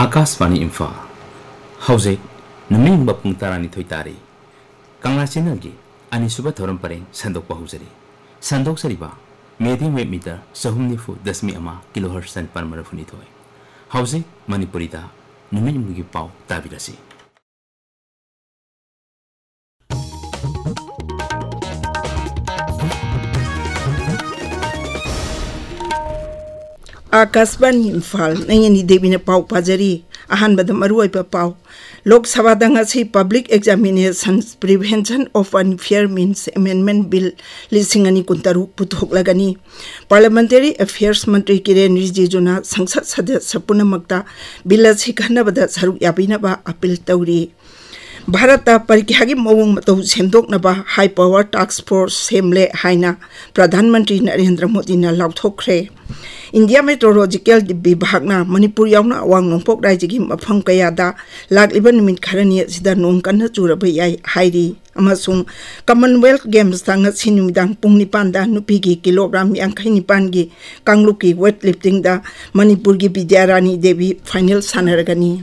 Akashvani Imphal हौजे numbing बपुंग तारानी थोई तारी Kangla channel की अनिसुबा theorem परें संदोक बहुजरी संदोक सरीबा medium wave metre 9.0 kilohertz पर मरफुनी थोई हौजे मणिपुरी दा नमिंग की पाव ताबिरसी आकाशवाणी इम्फाल नयनी देवी ने पाव पाजरी अहनबद मरुआइबा पाव लोक सभा दंगसी public examination prevention of unfair means amendment bill लिसिंग अनि कुंतरु पुथोकलगनी पार्लियामेंटरी अफेयर्स मंत्री किरेन रिजिजुना संसद सदस्य पुनमक्ता बिल असि खन्नबदा सरुक याबिनबा अपील तौरी भारत परीक्षा की मौंग मतौ सेमदोकनबा हाई पावर टास्क फोर्स सेमले हाइना प्रधानमंत्री नरेंद्र मोदी ने लाउथोखरे इंडिया मेट्रोलॉजिकल विभागना मणिपुर यावना अवांग नोंपोक राज्य की मफम कयादा लागिबा निमित खरनी सिदा नोंग कन्ना चुरबा याई हाइरी अमसुंग कॉमनवेल्थ गेम्स तंग सिनुमिदांग पुंग निपानदा नुपी की किलोग्राम 59 की कांगलुक की वेट लिफ्टिंग दा मणिपुर की विद्यारानी देवी फाइनल सानरगनी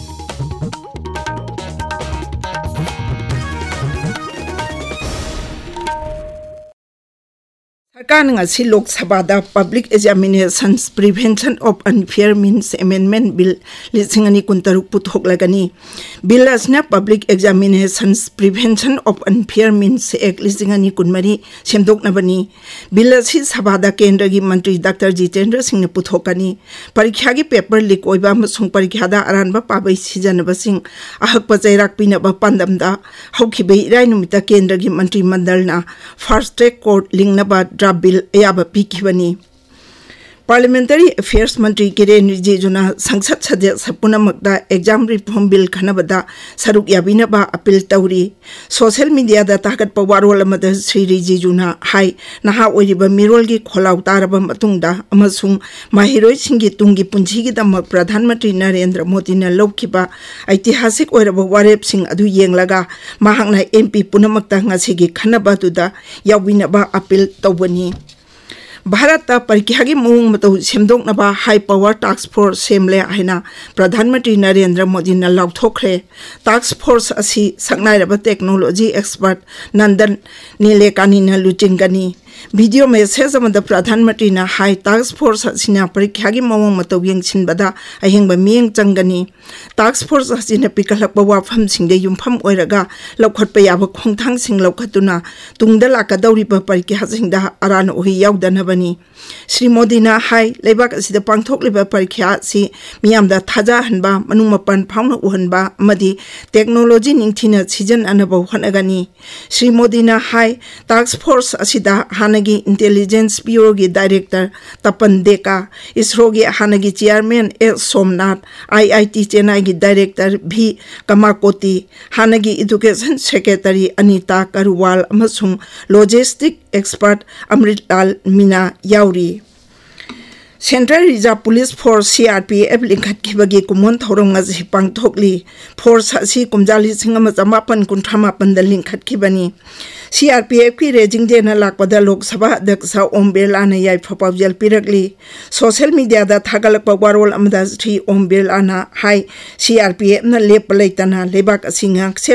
सरकार लोक सभा public examination prevention of unfair means amendment bill लिसिंग अनि कुंतरुक पुथोकलगनी बिल असना public examination prevention of unfair means act लिसिंग अनि कुनमरी सेमदोकनबनी बिल असि सभा केंद्र की मंत्री डॉक्टर जितेंद्र सिंह ने पुथोकनी परीक्षा की पेपर लीक ओइबा अमसुंग परीक्षा दा अरानबा पाबै सिजनबसिंग अहकप चैराक पिनबा पांदमदा हौखिबे इराय नुमिता केंद्र की मंत्री मंडलना fast track court लिंगनबा bill अयाबा पीखिबनी parliamentary affairs मंत्री किरेन रिजिजुना संसद सदस्य पुनमक्ता एग्जाम रिफॉर्म बिल खनबदा सरुक याबिनबा अपील तौरी सोशल मीडिया दा ताकत पवारोल अमद श्री रिजिजुना हाई नहा ओइरिबा मिरोल की खोलाव तारबा मतुंगदा अमसुंग माहिरोय सिंगी तुंगी पुंजीगी दमक प्रधानमंत्री नरेंद्र मोदी ने लौखिबा ऐतिहासिक ओइरबा वारेप सिंग अदु येंगलगा महांगना एमपी पुनमक्ता ngasiगी खनबा दुदा याबिनबा अपील तौबनी भारत परीक्षा की मौंग मतौ सेमदोकनबा हाई पावर टास्क फोर्स सेमले हाइना प्रधानमंत्री नरेंद्र मोदी ने लाउथोखरे टास्क फोर्स असि सकनाइरबा टेक्नोलॉजी एक्सपर्ट नंदन नीलेकानी ने लुचिंगनी वीडियो मेसेज अमद प्रधानमंत्री ने हाई टास्क फोर्स असिना परीक्षा की मौंग मतौ यंगसिनबदा अहिंगबा मियंग चंगनी टास्क फोर्स असिना पिकलकबा वाफम सिंगदे युमफम ओइरगा लौखटपा याबा खोंथांग सिंग लौखतुना तुंगदा लाकदौरिबा परीक्षा सिंगदा अरान ओहि यावदनबनी श्री मोदी ने हाई लेबाक असिदा पांगथोकलिबा परीक्षा सि मियामदा थाजाहनबा मनुंग मपन fauna उहनबा अमदी technology निंगथिना season अनबा होनगनी Shri Modi ने high task force असिदा हानगी intelligence bureau की डायरेक्टर तपन देका इसरो की हानगी chairman S Somnath IIT Chennai की डायरेक्टर भी कमाकोती हानगी education secretary Anita करुवाल अमसुंग logistic expert Amritlal Meena याउरी central reserve police force CRPF लिंखटखिबगी कुमोन थौरंग अजि पांगथोकली force असि कुमजाली सिंगम जमापन कुंथ्रामापन द लिंखटखिबनी CRPF की रेजिंग दे न लाकपदा लोकसभा अध्यक्ष ओम बिरला ने याइफपावजल पिरगली सोशल मीडिया दा थागलकपा वारोल अमदा श्री ओम बिरला ना हाई CRPF न लेप लैतना लेबाक असिंगा